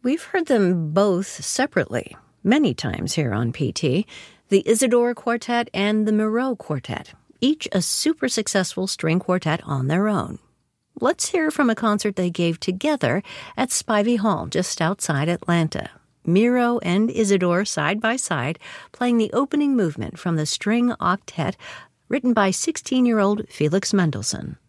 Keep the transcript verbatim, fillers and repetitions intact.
We've heard them both separately, many times here on P T, the Isidore Quartet and the Moreau Quartet, each a super successful string quartet on their own. Let's hear from a concert they gave together at Spivey Hall just outside Atlanta. Miro and Isidore side by side, playing the opening movement from the string octet written by sixteen-year-old Felix Mendelssohn.